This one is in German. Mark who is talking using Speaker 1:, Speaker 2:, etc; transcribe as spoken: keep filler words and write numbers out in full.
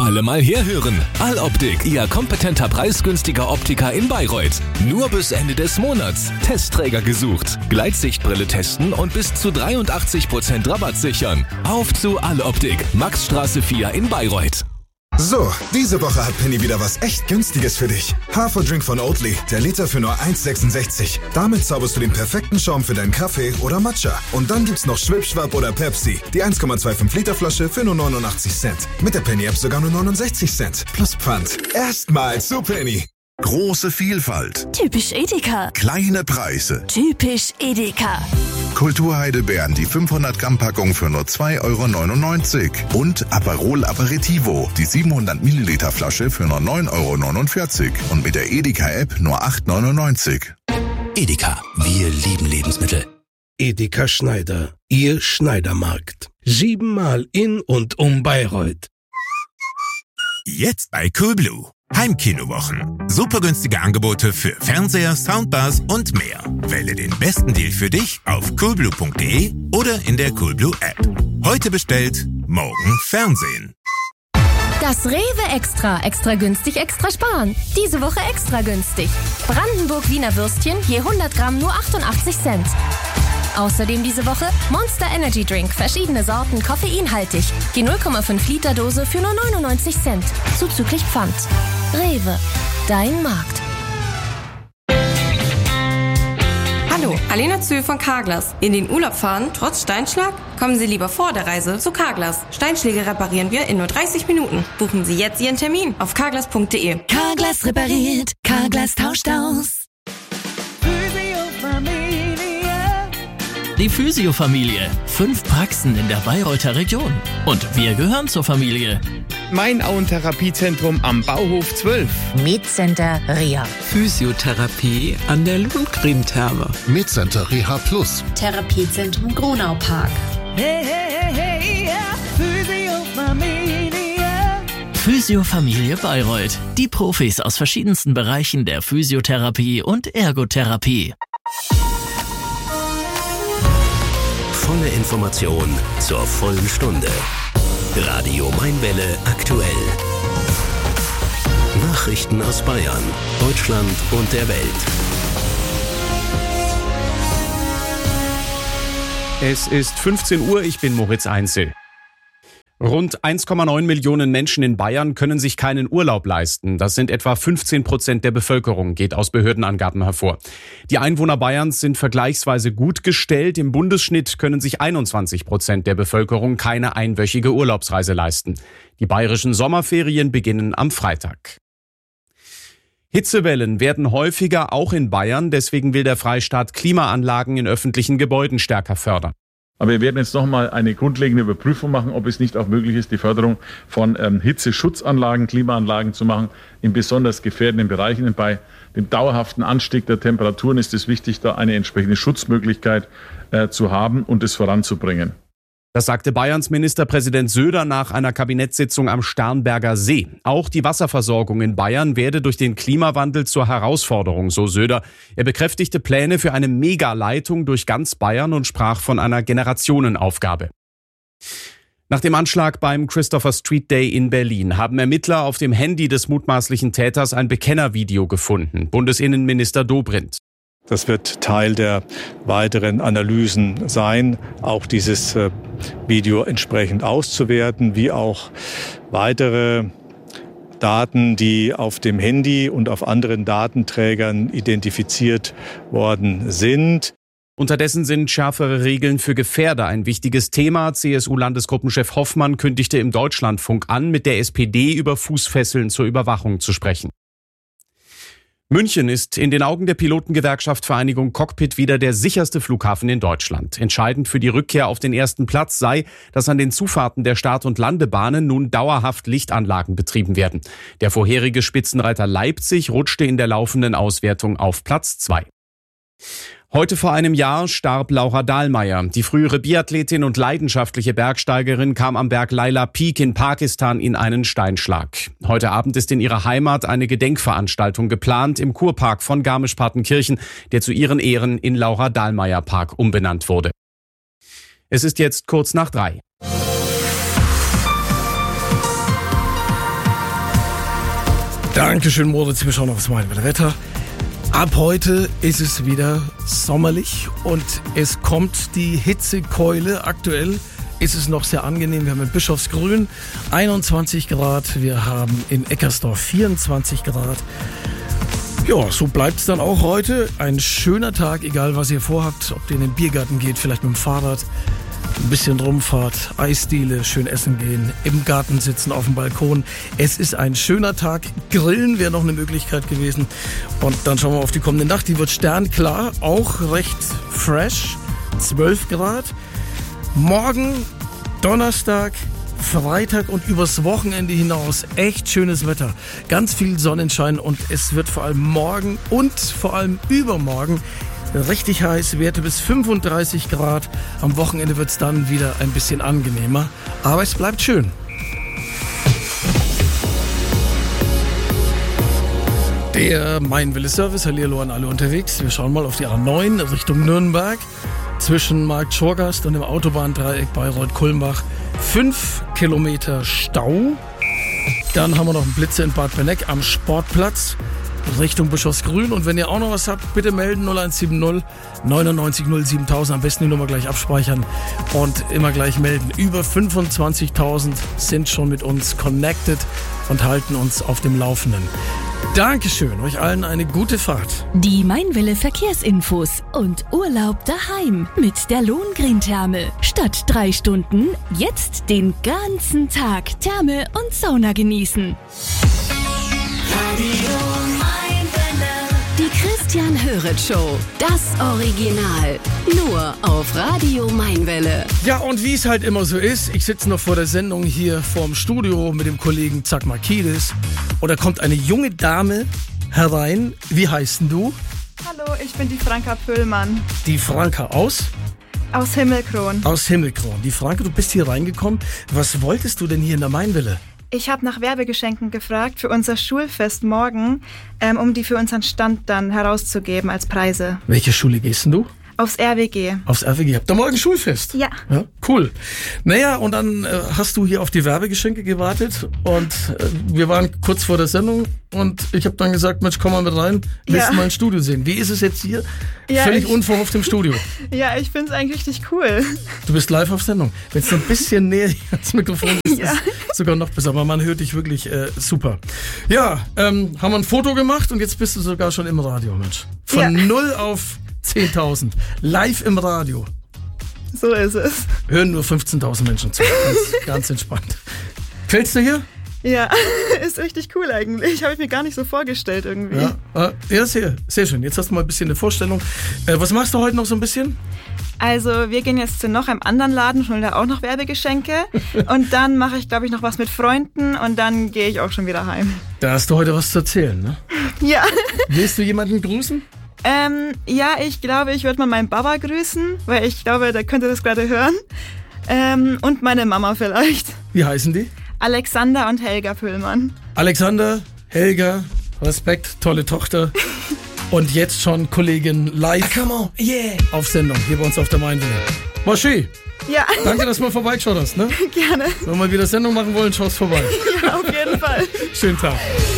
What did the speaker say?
Speaker 1: Alle mal herhören. Alloptik, Ihr kompetenter preisgünstiger Optiker in Bayreuth. Nur bis Ende des Monats. Testträger gesucht. Gleitsichtbrille testen und bis zu dreiundachtzig Prozent Rabatt sichern. Auf zu Alloptik, Maxstraße vier in Bayreuth.
Speaker 2: So, diese Woche hat Penny wieder was echt Günstiges für dich. Haferdrink von Oatly, der Liter für nur eins sechsundsechzig. Damit zauberst du den perfekten Schaum für deinen Kaffee oder Matcha. Und dann gibt's noch Schwipschwapp oder Pepsi, die eins Komma fünfundzwanzig Liter Flasche für nur neunundachtzig Cent. Mit der Penny-App sogar nur neunundsechzig Cent. Plus Pfand. Erstmal zu Penny.
Speaker 3: Große Vielfalt.
Speaker 4: Typisch Edeka.
Speaker 3: Kleine Preise.
Speaker 4: Typisch Edeka.
Speaker 3: Kulturheidelbeeren, die fünfhundert Gramm Packung für nur zwei Euro neunundneunzig. Und Aperol Aperitivo, die siebenhundert Milliliter Flasche für nur neun Euro neunundvierzig. Und mit der Edeka-App nur acht Euro neunundneunzig.
Speaker 1: Edeka, wir lieben Lebensmittel.
Speaker 5: Edeka Schneider, Ihr Schneidermarkt. Siebenmal in und um Bayreuth.
Speaker 6: Jetzt bei Coolblue. Heimkinowochen. Super günstige Angebote für Fernseher, Soundbars und mehr. Wähle den besten Deal für dich auf coolblue punkt de oder in der Coolblue App. Heute bestellt, morgen Fernsehen.
Speaker 7: Das Rewe Extra. Extra günstig, extra sparen. Diese Woche extra günstig. Brandenburg Wiener Würstchen, je hundert Gramm nur achtundachtzig Cent. Außerdem diese Woche Monster Energy Drink, verschiedene Sorten, koffeinhaltig. Die null Komma fünf Liter Dose für nur neunundneunzig Cent. Zuzüglich Pfand. Rewe, dein Markt.
Speaker 8: Hallo, Alena Zühl von Carglass. In den Urlaub fahren, trotz Steinschlag? Kommen Sie lieber vor der Reise zu Carglass. Steinschläge reparieren wir in nur dreißig Minuten. Buchen Sie jetzt Ihren Termin auf carglass punkt de.
Speaker 4: Carglass repariert, Carglass tauscht aus.
Speaker 9: Die Physio-Familie. Fünf Praxen in der Bayreuther Region. Und wir gehören zur Familie.
Speaker 10: Main-Auen-Therapiezentrum am Bauhof zwölf.
Speaker 11: Medcenter Reha.
Speaker 12: Physiotherapie an der Lundgren-Therme.
Speaker 13: Medcenter Reha Plus.
Speaker 14: Therapiezentrum Gronau-Park.
Speaker 15: Hey, hey, hey, yeah. Physio-Familie.
Speaker 9: Physio-Familie Bayreuth. Die Profis aus verschiedensten Bereichen der Physiotherapie und Ergotherapie.
Speaker 1: Volle Information zur vollen Stunde. Radio Mainwelle aktuell. Nachrichten aus Bayern, Deutschland und der Welt.
Speaker 16: Es ist fünfzehn Uhr, ich bin Moritz Einzel. Rund eins Komma neun Millionen Menschen in Bayern können sich keinen Urlaub leisten. Das sind etwa fünfzehn Prozent der Bevölkerung, geht aus Behördenangaben hervor. Die Einwohner Bayerns sind vergleichsweise gut gestellt. Im Bundesschnitt können sich einundzwanzig Prozent der Bevölkerung keine einwöchige Urlaubsreise leisten. Die bayerischen Sommerferien beginnen am Freitag. Hitzewellen werden häufiger, auch in Bayern. Deswegen will der Freistaat Klimaanlagen in öffentlichen Gebäuden stärker fördern.
Speaker 17: Aber wir werden jetzt nochmal eine grundlegende Überprüfung machen, ob es nicht auch möglich ist, die Förderung von ähm, Hitzeschutzanlagen, Klimaanlagen zu machen, in besonders gefährdenden Bereichen. Und bei dem dauerhaften Anstieg der Temperaturen ist es wichtig, da eine entsprechende Schutzmöglichkeit äh, zu haben und es voranzubringen.
Speaker 16: Das sagte Bayerns Ministerpräsident Söder nach einer Kabinettssitzung am Starnberger See. Auch die Wasserversorgung in Bayern werde durch den Klimawandel zur Herausforderung, so Söder. Er bekräftigte Pläne für eine Megaleitung durch ganz Bayern und sprach von einer Generationenaufgabe. Nach dem Anschlag beim Christopher Street Day in Berlin haben Ermittler auf dem Handy des mutmaßlichen Täters ein Bekennervideo gefunden. Bundesinnenminister Dobrindt.
Speaker 18: Das wird Teil der weiteren Analysen sein, auch dieses äh, Video entsprechend auszuwerten, wie auch weitere Daten, die auf dem Handy und auf anderen Datenträgern identifiziert worden sind.
Speaker 16: Unterdessen sind schärfere Regeln für Gefährder ein wichtiges Thema. C S U-Landesgruppenchef Hoffmann kündigte im Deutschlandfunk an, mit der S P D über Fußfesseln zur Überwachung zu sprechen. München ist in den Augen der Pilotengewerkschaft Vereinigung Cockpit wieder der sicherste Flughafen in Deutschland. Entscheidend für die Rückkehr auf den ersten Platz sei, dass an den Zufahrten der Start- und Landebahnen nun dauerhaft Lichtanlagen betrieben werden. Der vorherige Spitzenreiter Leipzig rutschte in der laufenden Auswertung auf Platz zwei. Heute vor einem Jahr starb Laura Dahlmeier. Die frühere Biathletin und leidenschaftliche Bergsteigerin kam am Berg Laila Peak in Pakistan in einen Steinschlag. Heute Abend ist in ihrer Heimat eine Gedenkveranstaltung geplant im Kurpark von Garmisch-Partenkirchen, der zu ihren Ehren in Laura Dahlmeier Park umbenannt wurde. Es ist jetzt kurz nach drei.
Speaker 5: Dankeschön, Moritz. Wir schauen aufs Wetter. Ab heute ist es wieder sommerlich und es kommt die Hitzekeule. Aktuell ist es noch sehr angenehm. Wir haben in Bischofsgrün einundzwanzig Grad. Wir haben in Eckersdorf vierundzwanzig Grad. Ja, so bleibt es dann auch heute. Ein schöner Tag, egal was ihr vorhabt. Ob ihr in den Biergarten geht, vielleicht mit dem Fahrrad, ein bisschen rumfahrt, Eisdiele, schön essen gehen, im Garten sitzen, auf dem Balkon. Es ist ein schöner Tag. Grillen wäre noch eine Möglichkeit gewesen. Und dann schauen wir auf die kommende Nacht. Die wird sternklar, auch recht fresh. zwölf Grad. Morgen, Donnerstag, Freitag und übers Wochenende hinaus echt schönes Wetter. Ganz viel Sonnenschein und es wird vor allem morgen und vor allem übermorgen richtig heiß. Werte bis fünfunddreißig Grad. Am Wochenende wird es dann wieder ein bisschen angenehmer. Aber es bleibt schön. Der Mein-Wille-Service. Hallihallo an alle unterwegs. Wir schauen mal auf die A neun Richtung Nürnberg. Zwischen Markt Schorgast und dem Autobahndreieck Bayreuth-Kulmbach. Fünf Kilometer Stau. Dann haben wir noch einen Blitzer in Bad Benneck am Sportplatz Richtung Bischofsgrün. Und wenn ihr auch noch was habt, bitte melden null eins sieben null neunundneunzig null siebentausend. Am besten die Nummer gleich abspeichern und immer gleich melden. Über fünfundzwanzigtausend sind schon mit uns connected und halten uns auf dem Laufenden. Dankeschön, euch allen eine gute Fahrt.
Speaker 4: Die Mein-Wille Verkehrsinfos und Urlaub daheim mit der Lohngrin-Therme. Statt drei Stunden jetzt den ganzen Tag Therme und Sauna genießen. Die Christian Höret Show. Das Original. Nur auf Radio Mein-Welle.
Speaker 5: Ja, und wie es halt immer so ist, ich sitze noch vor der Sendung hier vorm Studio mit dem Kollegen Zack Markides. Und da kommt eine junge Dame herein. Wie heißt denn du?
Speaker 19: Hallo, ich bin die Franka Pöllmann.
Speaker 5: Die Franka aus?
Speaker 19: Aus Himmelkron.
Speaker 5: Aus Himmelkron. Die Franka, du bist hier reingekommen. Was wolltest du denn hier in der Mein-Welle?
Speaker 19: Ich habe nach Werbegeschenken gefragt für unser Schulfest morgen, ähm, um die für unseren Stand dann herauszugeben als Preise.
Speaker 5: Welche Schule gehst denn du?
Speaker 19: Aufs R W G.
Speaker 5: Aufs R W G. Habt ihr morgen Schulfest?
Speaker 19: Ja.
Speaker 5: Ja, cool. Naja, und dann äh, hast du hier auf die Werbegeschenke gewartet und äh, wir waren kurz vor der Sendung und ich habe dann gesagt, Mensch, komm mal mit rein, willst du
Speaker 19: Ja.
Speaker 5: mal ein Studio sehen. Wie ist es jetzt hier?
Speaker 19: Ja,
Speaker 5: Völlig
Speaker 19: ich-
Speaker 5: unverhofft im Studio.
Speaker 19: Ja, ich finde es eigentlich richtig cool.
Speaker 5: Du bist live auf Sendung. Wenn es so ein bisschen näher ans Mikrofon ist,
Speaker 19: Ja.
Speaker 5: ist sogar noch besser. Aber man hört dich wirklich äh, super. Ja, ähm, haben wir ein Foto gemacht und jetzt bist du sogar schon im Radio, Mensch. Von
Speaker 19: Ja.
Speaker 5: null auf zehntausend. Live im Radio.
Speaker 19: So ist es.
Speaker 5: Hören nur fünfzehntausend Menschen zu. Ganz, ganz entspannt. Fällst du hier?
Speaker 19: Ja, ist richtig cool eigentlich. Habe ich mir gar nicht so vorgestellt irgendwie.
Speaker 5: Ja, äh, ja sehr, sehr schön. Jetzt hast du mal ein bisschen eine Vorstellung. Äh, was machst du heute noch so ein bisschen?
Speaker 19: Also wir gehen jetzt zu noch einem anderen Laden, holen da auch noch Werbegeschenke. Und dann mache ich, glaube ich, noch was mit Freunden und dann gehe ich auch schon wieder heim.
Speaker 5: Da hast du heute was zu erzählen, ne?
Speaker 19: Ja.
Speaker 5: Willst du jemanden grüßen?
Speaker 19: Ähm, ja, ich glaube, ich würde mal meinen Baba grüßen, weil ich glaube, der könnte das gerade hören. Ähm, und meine Mama vielleicht.
Speaker 5: Wie heißen die?
Speaker 19: Alexander und Helga Pöllmann.
Speaker 5: Alexander, Helga, Respekt, tolle Tochter. Und jetzt schon Kollegin live
Speaker 15: Come on, yeah.
Speaker 5: auf Sendung, hier bei uns auf der Mein-Welle. War schön.
Speaker 19: Ja.
Speaker 5: Danke, dass du mal vorbeigeschaut hast, ne?
Speaker 19: Gerne.
Speaker 5: Wenn wir mal wieder Sendung machen wollen, schaust vorbei.
Speaker 19: Ja, auf jeden Fall.
Speaker 5: Schönen Tag.